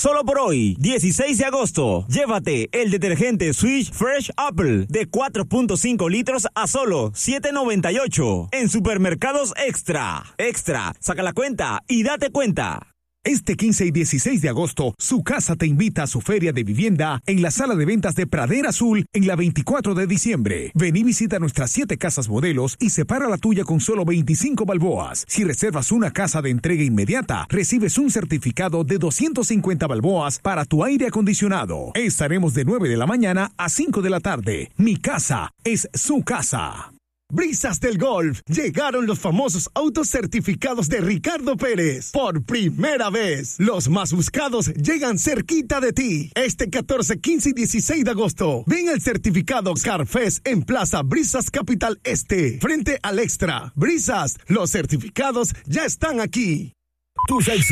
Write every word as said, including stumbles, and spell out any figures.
Solo por hoy, dieciséis de agosto, llévate el detergente Swish Fresh Apple de cuatro punto cinco litros a solo siete noventa y ocho en Supermercados Extra. Extra, saca la cuenta y date cuenta. Este quince y dieciséis de agosto, Su Casa te invita a su feria de vivienda en la sala de ventas de Pradera Azul en la veinticuatro de diciembre. Ven y visita nuestras siete casas modelos y separa la tuya con solo veinticinco balboas. Si reservas una casa de entrega inmediata, recibes un certificado de doscientas cincuenta balboas para tu aire acondicionado. Estaremos de nueve de la mañana a cinco de la tarde. Mi casa es su casa. Brisas del Golf. Llegaron los famosos autos certificados de Ricardo Pérez. Por primera vez, los más buscados llegan cerquita de ti. Este catorce, quince y dieciséis de agosto, ven el certificado Carfest en Plaza Brisas Capital Este, frente al Extra. Brisas, los certificados ya están aquí. Tus